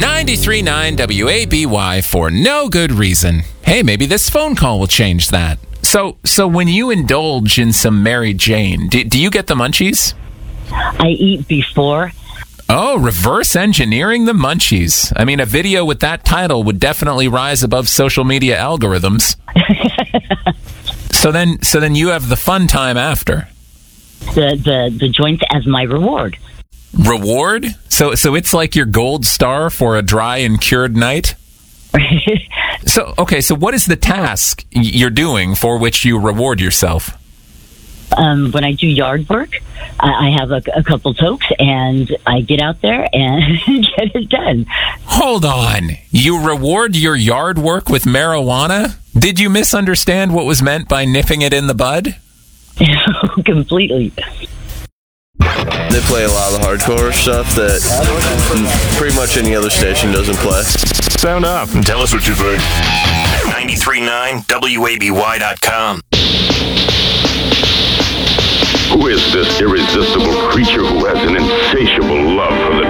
93.9 WABY for no good reason. Hey, maybe this phone call will change that. So when you indulge in some Mary Jane, do you get the munchies? I eat before. Oh, reverse engineering the munchies. I mean, a video with that title would definitely rise above social media algorithms. So then you have the fun time after. The joints as my reward. Reward? So it's like your gold star for a dry and cured night? So what is the task you're doing for which you reward yourself? When I do yard work, I have a couple tokes, and I get out there and get it done. Hold on. You reward your yard work with marijuana? Did you misunderstand what was meant by nipping it in the bud? Completely. They play a lot of the hardcore stuff that pretty much any other station doesn't play. Sound up and tell us what you think. 93.9 WABY.com. Who is this irresistible creature who has an insatiable